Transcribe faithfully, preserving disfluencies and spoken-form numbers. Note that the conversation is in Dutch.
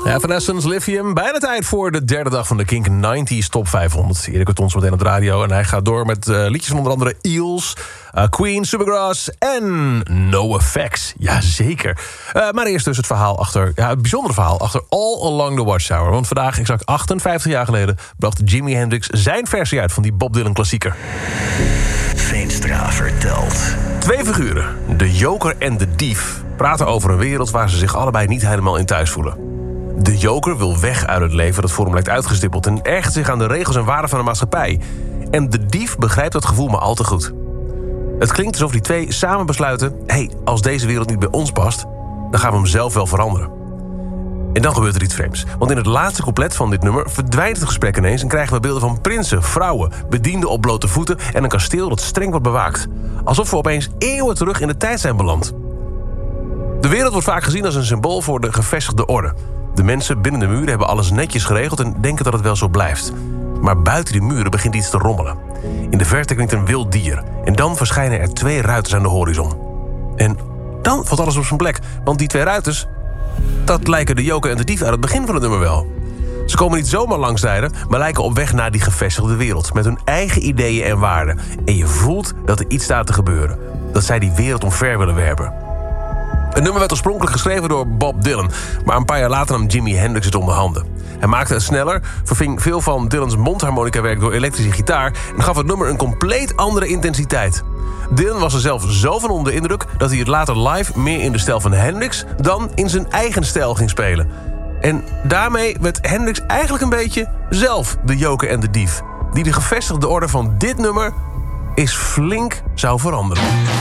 Evanescence, Lithium. Bijna tijd voor de derde dag van de Kink negentig Top vijfhonderd. Erik Cortons meteen op de radio. En hij gaat door met uh, liedjes van onder andere Eels, uh, Queen, Supergrass en NoFX. Jazeker. Uh, maar eerst dus het verhaal achter, ja, het bijzondere verhaal achter All Along the Watchtower. Want vandaag, exact achtenvijftig jaar geleden, bracht Jimi Hendrix zijn versie uit van die Bob Dylan klassieker. Veenstra vertelt. Twee figuren, de joker en de dief, praten over een wereld waar ze zich allebei niet helemaal in thuis voelen. De joker wil weg uit het leven dat voor hem lijkt uitgestippeld en ergert zich aan de regels en waarden van de maatschappij. En de dief begrijpt dat gevoel maar al te goed. Het klinkt alsof die twee samen besluiten: hé, hey, als deze wereld niet bij ons past, dan gaan we hem zelf wel veranderen. En dan gebeurt er iets vreemds. Want in het laatste couplet van dit nummer verdwijnt het gesprek ineens en krijgen we beelden van prinsen, vrouwen, bedienden op blote voeten en een kasteel dat streng wordt bewaakt. Alsof we opeens eeuwen terug in de tijd zijn beland. De wereld wordt vaak gezien als een symbool voor de gevestigde orde. De mensen binnen de muren hebben alles netjes geregeld en denken dat het wel zo blijft. Maar buiten die muren begint iets te rommelen. In de verte klinkt een wild dier. En dan verschijnen er twee ruiters aan de horizon. En dan valt alles op zijn plek. Want die twee ruiters, dat lijken de joker en de dief aan het begin van het nummer wel. Ze komen niet zomaar langsrijden, maar lijken op weg naar die gevestigde wereld. Met hun eigen ideeën en waarden. En je voelt dat er iets staat te gebeuren. Dat zij die wereld omver willen werpen. Het nummer werd oorspronkelijk geschreven door Bob Dylan, maar een paar jaar later nam Jimi Hendrix het onder handen. Hij maakte het sneller, verving veel van Dylans mondharmonica-werk door elektrische gitaar en gaf het nummer een compleet andere intensiteit. Dylan was er zelf zo van onder de indruk dat hij het later live meer in de stijl van Hendrix dan in zijn eigen stijl ging spelen. En daarmee werd Hendrix eigenlijk een beetje zelf de joker en de dief, die de gevestigde orde van dit nummer is flink zou veranderen.